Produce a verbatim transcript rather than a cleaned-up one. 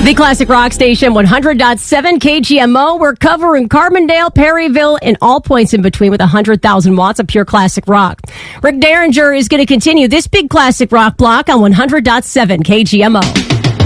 The Classic Rock Station, one hundred point seven K G M O. We're covering Carbondale, Perryville, and all points in between with one hundred thousand watts of pure classic rock. Rick Derringer is going to continue this big classic rock block on one hundred point seven K G M O.